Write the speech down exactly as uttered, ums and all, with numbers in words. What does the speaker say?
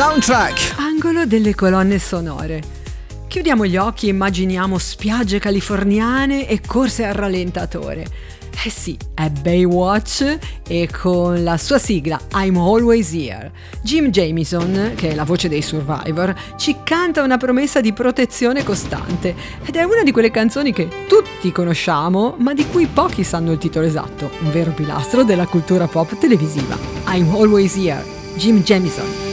Soundtrack. Angolo delle colonne sonore. Chiudiamo gli occhi e immaginiamo spiagge californiane e corse al rallentatore. Eh sì, è Baywatch e con la sua sigla I'm Always Here. Jim Jamison, che è la voce dei Survivor, ci canta una promessa di protezione costante ed è una di quelle canzoni che tutti conosciamo ma di cui pochi sanno il titolo esatto, un vero pilastro della cultura pop televisiva. I'm Always Here, Jim Jamison.